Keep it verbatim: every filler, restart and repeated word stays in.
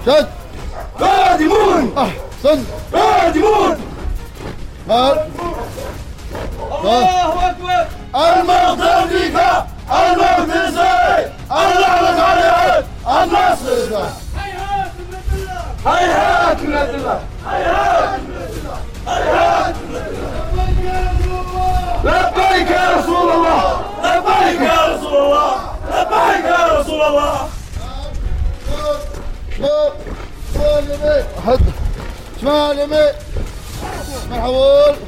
شد قادمون أحسن قادمون مال الله أكبر الموت فيك الموت لسعيد اللعنة عليك النصر هيهات من الله هيهات من الله هيهات من الله هيهات من الله لبيك يا رسول الله لبيك يا رسول الله لبيك يا رسول الله شمال يمين حد شمال يمين مرحبا